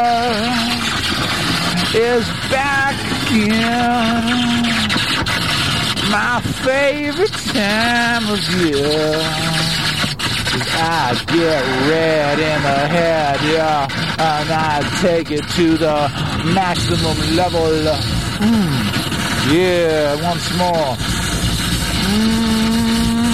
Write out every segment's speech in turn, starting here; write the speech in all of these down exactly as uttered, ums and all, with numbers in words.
is back again. My favorite time of year. I get red in the head, yeah, and I take it to the maximum level. Mm. Yeah, once more. Mm.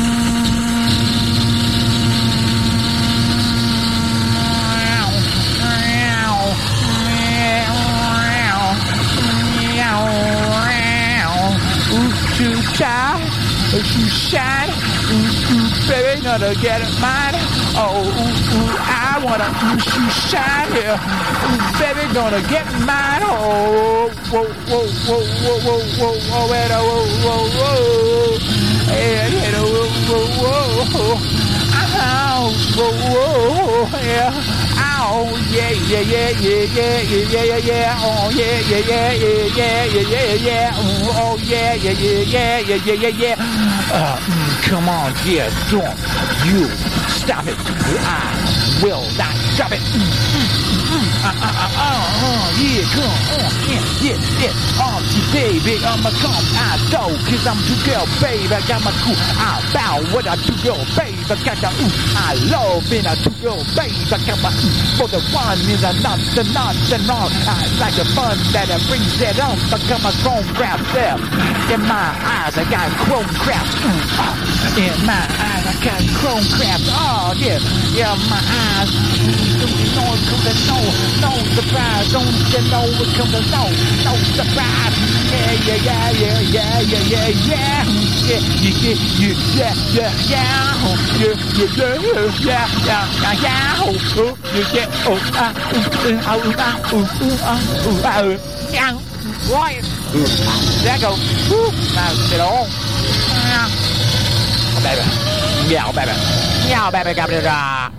Too tired, too shine, ooh, ooh, baby, gonna get it mine. Oh, ooh, ooh, I wanna, ooh, too shine, yeah. Ooh, baby, gonna get mine. Oh, whoa, whoa, whoa, whoa, whoa, whoa, whoa, whoa, whoa, whoa, whoa, yeah, yeah, whoa, whoa, whoa, ow, whoa, whoa, yeah. Oh yeah yeah yeah yeah yeah yeah yeah yeah oh yeah yeah yeah yeah yeah yeah yeah yeah oh yeah yeah yeah yeah yeah yeah yeah yeah uh, mm, come on, yeah, don't you stop it, I will not stop it. Mm, mm, mm, uh, uh, uh, uh, uh, yeah, come on, yeah, yeah, yeah, oh, baby, I'ma come out though, cause I'm too girl, babe, I got my cool, I bow what I do, girl, babe, I got the ooh, I love being a two girl, babe, I got my ooh, for the fun is a not the not the not, I like the fun that it brings it on, I got my chrome crap there, in my eyes, I got chrome crap, ooh, uh, in my eyes, I got chrome crap, oh, yeah, yeah, my eyes, don't you know it comes to no, no surprise, don't you know it comes to no, no surprise, yeah, yeah, yeah, yeah, yeah, yeah, yeah, yeah, yeah, yeah, yeah, yeah, yeah, yeah, yeah, yeah, yeah, yeah, yeah, oh, yeah, yeah, oh, ah, ooh, ah, ooh, ah, ooh, ooh, ah, ooh, ah, ooh, yeah, right, there go, ooh, now sit on, yeah, oh, baby, yeah, baby, yeah, baby, got it, ah.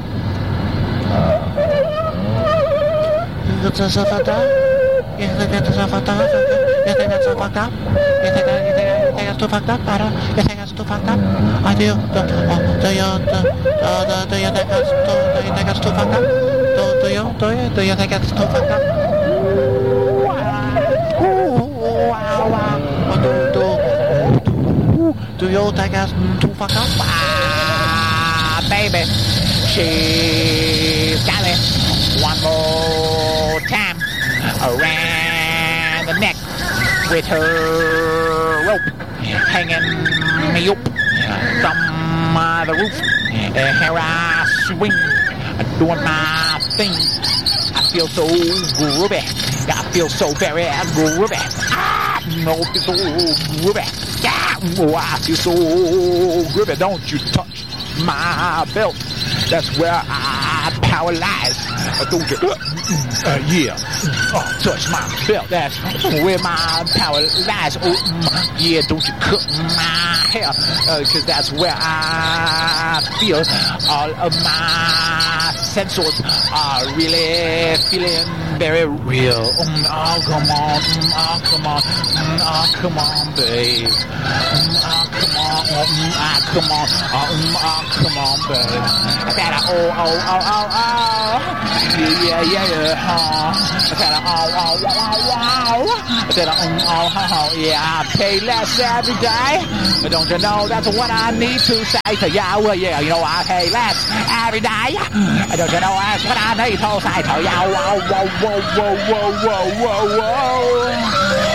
It's so fucked up. You think it's so fucked up? You think it's so fucked up? You think you think it's too fucked up? I don't. You think it's too fucked up? I do. Do, oh, do you do, uh, do you think it's too? Do you think it's too fucked up? Do do you do you do you think it's too fucked up? Wow, wow. Do do do you think it's too fucked up? Ah, baby, she's got it. One more time around the neck with her rope hanging me up from uh, the roof. And here I swing, doing my thing. I feel so groovy. I feel so very groovy. Ah, no, I feel so groovy. Yeah, oh, I feel so groovy. Don't you touch my belt. That's where I power lies. Don't you, uh, uh, yeah, uh, touch my belt. That's where my power lies. Oh, yeah, don't you cut my hair, uh, cause that's where I feel all of my sensors are really feeling very real. Mm, oh, come on, mm, oh, come on, mm, oh, come on, babe. Mm, oh, come on, mm, oh, come on, oh, mm, oh, come on, babe. I gotta, oh, oh, oh, oh, oh. Yeah, yeah, yeah, yeah. Uh, I gotta, oh, oh, wow, wow. I gotta, um, oh, oh, oh, yeah. I pay less every day. But don't you know that's what I need to say to you? Well, yeah, you know I pay less every day. Don't you know that's what I need to say to you? Whoa, whoa, whoa, whoa, whoa, whoa, whoa, whoa.